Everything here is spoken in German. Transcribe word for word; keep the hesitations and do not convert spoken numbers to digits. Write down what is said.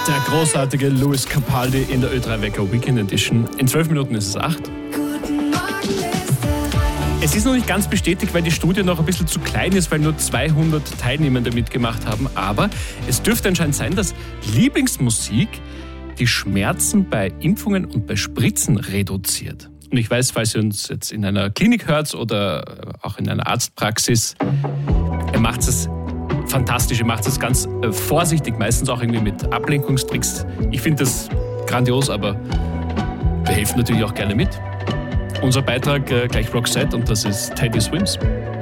Der großartige Lewis Capaldi in der Ö drei Wecker Weekend Edition. In zwölf Minuten ist es acht. Es ist noch nicht ganz bestätigt, weil die Studie noch ein bisschen zu klein ist, weil nur zweihundert Teilnehmende mitgemacht haben. Aber es dürfte anscheinend sein, dass Lieblingsmusik die Schmerzen bei Impfungen und bei Spritzen reduziert. Und ich weiß, falls ihr uns jetzt in einer Klinik hört oder auch in einer Arztpraxis, er macht es fantastisch, er macht es ganz vorsichtig, meistens auch irgendwie mit Ablenkungstricks. Ich finde das grandios, aber wir helfen natürlich auch gerne mit. Unser Beitrag äh, gleich Roxette und das ist Teddy Swims.